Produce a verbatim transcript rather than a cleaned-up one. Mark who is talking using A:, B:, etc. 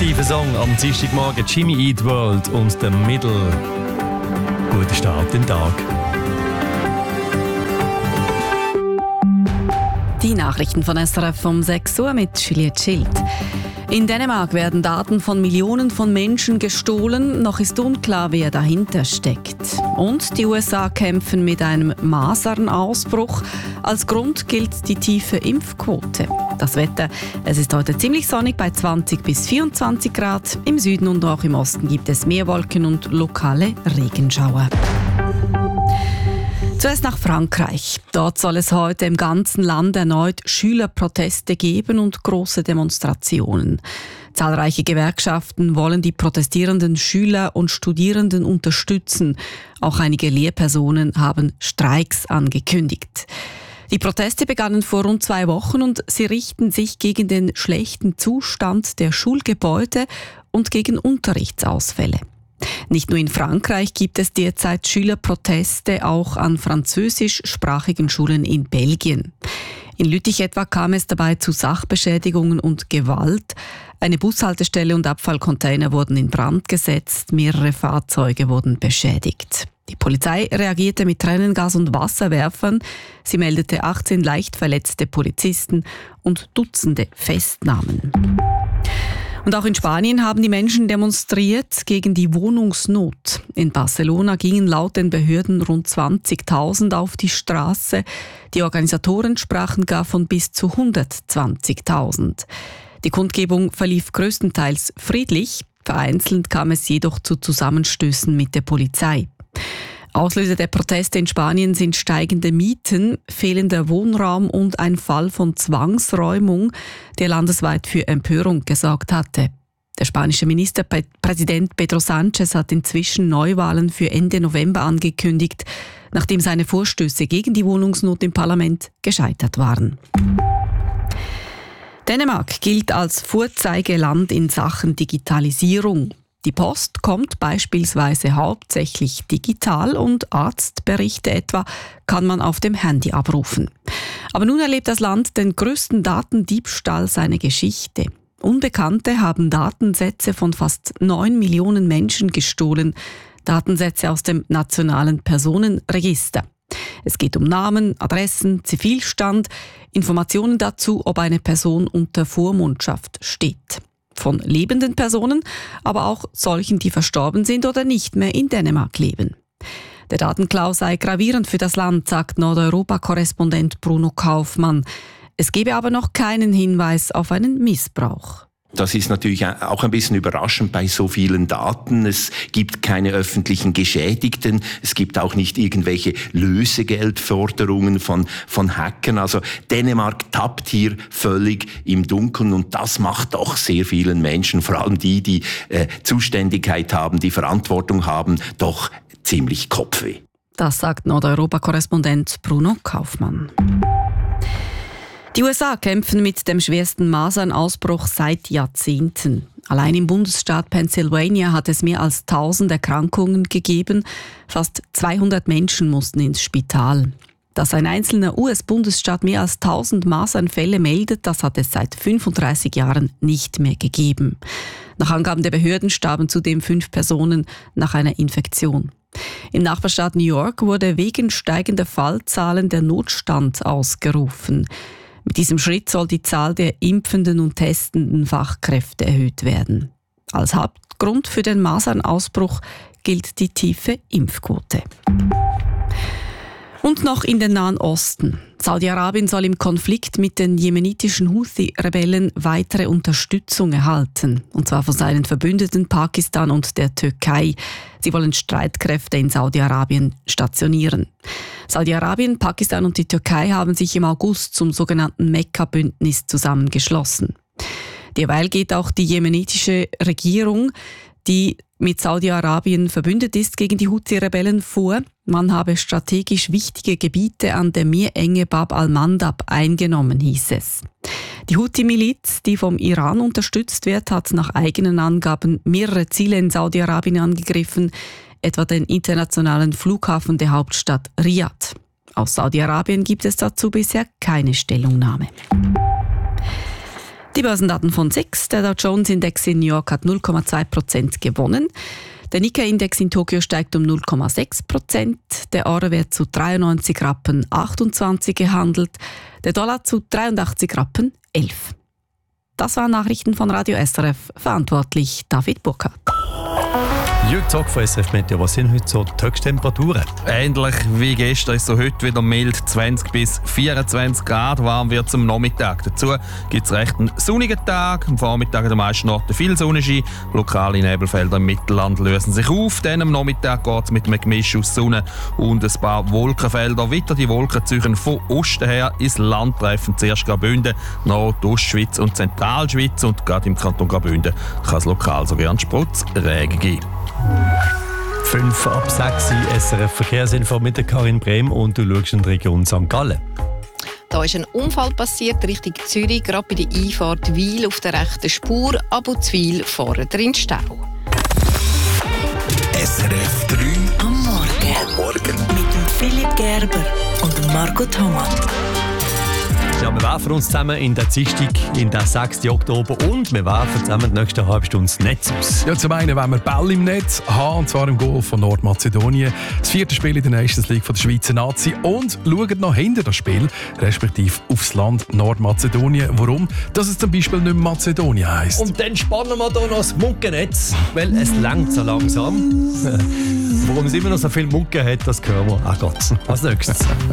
A: positiver Song am Dienstagmorgen. Jimmy Eat World und The Middle. Guten Start in den Tag.
B: Die Nachrichten von S R F um sechs Uhr mit Juliette Schild. In Dänemark werden Daten von Millionen von Menschen gestohlen. Noch ist unklar, wer dahinter steckt. Und die U S A kämpfen mit einem Masernausbruch. Als Grund gilt die tiefe Impfquote. Das Wetter, es ist heute ziemlich sonnig bei zwanzig bis vierundzwanzig Grad. Im Süden und auch im Osten gibt es mehr Wolken und lokale Regenschauer. Zuerst nach Frankreich. Dort soll es heute im ganzen Land erneut Schülerproteste geben und große Demonstrationen. Zahlreiche Gewerkschaften wollen die protestierenden Schüler und Studierenden unterstützen. Auch einige Lehrpersonen haben Streiks angekündigt. Die Proteste begannen vor rund zwei Wochen und sie richten sich gegen den schlechten Zustand der Schulgebäude und gegen Unterrichtsausfälle. Nicht nur in Frankreich gibt es derzeit Schülerproteste, auch an französischsprachigen Schulen in Belgien. In Lüttich etwa kam es dabei zu Sachbeschädigungen und Gewalt. Eine Bushaltestelle und Abfallcontainer wurden in Brand gesetzt, mehrere Fahrzeuge wurden beschädigt. Die Polizei reagierte mit Tränengas und Wasserwerfern. Sie meldete achtzehn leicht verletzte Polizisten und Dutzende Festnahmen. Und auch in Spanien haben die Menschen demonstriert gegen die Wohnungsnot. In Barcelona gingen laut den Behörden rund zwanzigtausend auf die Straße. Die Organisatoren sprachen gar von bis zu hundertzwanzigtausend. Die Kundgebung verlief größtenteils friedlich. Vereinzelt kam es jedoch zu Zusammenstößen mit der Polizei. Auslöser der Proteste in Spanien sind steigende Mieten, fehlender Wohnraum und ein Fall von Zwangsräumung, der landesweit für Empörung gesorgt hatte. Der spanische Ministerpräsident Pedro Sánchez hat inzwischen Neuwahlen für Ende November angekündigt, nachdem seine Vorstöße gegen die Wohnungsnot im Parlament gescheitert waren. Dänemark gilt als Vorzeigeland in Sachen Digitalisierung. Die Post kommt beispielsweise hauptsächlich digital und Arztberichte etwa kann man auf dem Handy abrufen. Aber nun erlebt das Land den größten Datendiebstahl seiner Geschichte. Unbekannte haben Datensätze von fast neun Millionen Menschen gestohlen, Datensätze aus dem nationalen Personenregister. Es geht um Namen, Adressen, Zivilstand, Informationen dazu, ob eine Person unter Vormundschaft steht. Von lebenden Personen, aber auch solchen, die verstorben sind oder nicht mehr in Dänemark leben. Der Datenklau sei gravierend für das Land, sagt Nordeuropa-Korrespondent Bruno Kaufmann. Es gebe aber noch keinen Hinweis auf einen Missbrauch.
C: Das ist natürlich auch ein bisschen überraschend bei so vielen Daten. Es gibt keine öffentlichen Geschädigten. Es gibt auch nicht irgendwelche Lösegeldforderungen von, von Hackern. Also Dänemark tappt hier völlig im Dunkeln und das macht doch sehr vielen Menschen, vor allem die, die äh, Zuständigkeit haben, die Verantwortung haben, doch ziemlich Kopfweh.
B: Das sagt Nordeuropa-Korrespondent Bruno Kaufmann. Die U S A kämpfen mit dem schwersten Masernausbruch seit Jahrzehnten. Allein im Bundesstaat Pennsylvania hat es mehr als tausend Erkrankungen gegeben. Fast zweihundert Menschen mussten ins Spital. Dass ein einzelner U S-Bundesstaat mehr als tausend Masernfälle meldet, das hat es seit fünfunddreißig Jahren nicht mehr gegeben. Nach Angaben der Behörden starben zudem fünf Personen nach einer Infektion. Im Nachbarstaat New York wurde wegen steigender Fallzahlen der Notstand ausgerufen. Mit diesem Schritt soll die Zahl der impfenden und testenden Fachkräfte erhöht werden. Als Hauptgrund für den Masernausbruch gilt die tiefe Impfquote. Und noch in den Nahen Osten. Saudi-Arabien soll im Konflikt mit den jemenitischen Houthi-Rebellen weitere Unterstützung erhalten. Und zwar von seinen Verbündeten Pakistan und der Türkei. Sie wollen Streitkräfte in Saudi-Arabien stationieren. Saudi-Arabien, Pakistan und die Türkei haben sich im August zum sogenannten Mekka-Bündnis zusammengeschlossen. Derweil geht auch die jemenitische Regierung, die mit Saudi-Arabien verbündet ist, gegen die Houthi-Rebellen vor. Man habe strategisch wichtige Gebiete an der Meerenge Bab al-Mandab eingenommen, hieß es. Die Houthi-Miliz, die vom Iran unterstützt wird, hat nach eigenen Angaben mehrere Ziele in Saudi-Arabien angegriffen, etwa den internationalen Flughafen der Hauptstadt Riad. Aus Saudi-Arabien gibt es dazu bisher keine Stellungnahme. Die Börsendaten von S I X. Der Dow Jones Index in New York hat null Komma zwei Prozent gewonnen. Der Nikkei-Index in Tokio steigt um null Komma sechs Prozent. Der Euro wird zu dreiundneunzig Rappen achtundzwanzig gehandelt. Der Dollar zu dreiundachtzig Rappen elf. Das waren Nachrichten von Radio S R F. Verantwortlich David Burkhardt.
A: Jürg Zock von S R F Meteo, was sind heute so die Höchsttemperaturen?
D: Ähnlich wie gestern ist so heute wieder mild, zwanzig bis vierundzwanzig Grad, warm wird es am Nachmittag. Dazu gibt es recht einen sonnigen Tag, am Vormittag an den meisten Orten viel Sonnenschein, lokale Nebelfelder im Mittelland lösen sich auf, dann am Nachmittag geht es mit einem Gemisch aus Sonne und ein paar Wolkenfelder weiter. Die Wolken ziehen von Osten her ins Land, treffen zuerst Graubünden, Nordostschweiz und Zentralschweiz und gerade im Kanton Graubünden kann es lokal sogar einen Sprotzregen geben.
A: fünf ab sechs S R F Verkehrsinfo mit der Karin Brehm und du schaust in die Region Sankt Gallen.
E: Da ist ein Unfall passiert Richtung Zürich, gerade bei der Einfahrt Wil auf der rechten Spur, Abuzwil fahren in den Stau.
F: S R F drei
G: am Morgen.
F: Am Morgen.
G: Mit dem Philipp Gerber und Marco Thomas.
A: Ja, wir werfen uns zusammen in der Dienstag, in den sechsten Oktober und wir werfen zusammen die nächste halbe Stunde das Netz aus.
H: Ja, zum einen wollen wir Ball im Netz haben, und zwar im Goal von Nordmazedonien. Das vierte Spiel in der Nations League von der Schweizer Nazi. Und schauen noch hinter das Spiel, respektive aufs Land Nordmazedonien. Warum? Dass es zum Beispiel nicht mehr Mazedonien heisst.
A: Und dann spannen wir hier noch das Munkennetz, weil es langt so langsam. Warum es immer noch so viele Munken hat, das hören wir auch Gott. Als nächstes.